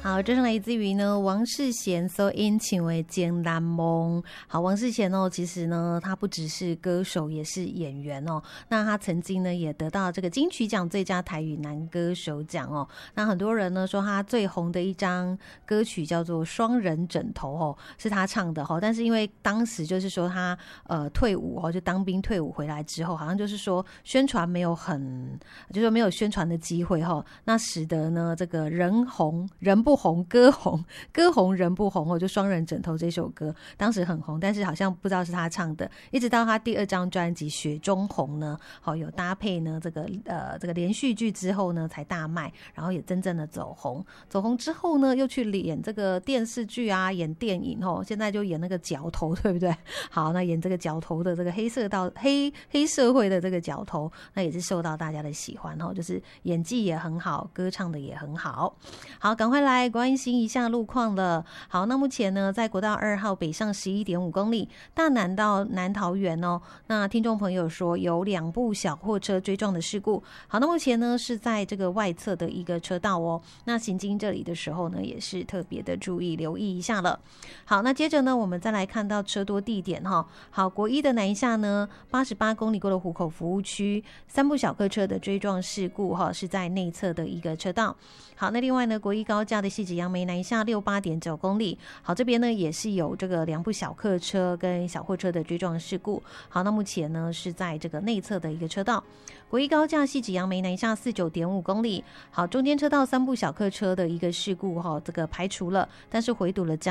好，这是来自于呢王世贤所演唱的《江南梦》。好，王世贤哦，其实呢他不只是歌手，也是演员哦。那他曾经呢也得到这个金曲奖最佳台语男歌手奖哦。那很多人呢说他最红的一张歌曲叫做《双人枕头》哦，是他唱的哦。但是因为当时就是说他退伍哦，就当兵退伍回来之后，好像就是说宣传没有就是没有宣传的机会哦。那使得呢这个人红人不红，歌红人不红哦，就双人枕头这首歌当时很红，但是好像不知道是他唱的，一直到他第二张专辑《雪中红》呢，好有搭配呢这个连续剧之后呢才大卖，然后也真正的走红之后呢又去演这个电视剧啊，演电影哦，现在就演那个角头，对不对？好，那演这个角头的这个黑社会的这个角头，那也是受到大家的喜欢哦，就是演技也很好，歌唱的也很好。好，赶快来关心一下路况了。好，那目前呢，在国道2号北上11.5公里，大南到南桃园哦。那听众朋友说有2部小货车追撞的事故。好，那目前呢是在这个外侧的一个车道哦。那行经这里的时候呢，也是特别的注意留意一下了。好，那接着呢，我们再来看到车多地点哈。好，国一的南下呢，88公里过了湖口服务区，3部小客车的追撞事故哈，是在内侧的一个车道。好，那另外呢，国一高架的汐止杨梅南下68.9公里，好，这边呢也是有这个2部小客车跟小货车的追撞事故。好，那目前呢是在这个内侧的一个车道，国一高架汐止杨梅南下49.5公里，好，中间车道3部小客车的一个事故哈，这个排除了，但是回堵了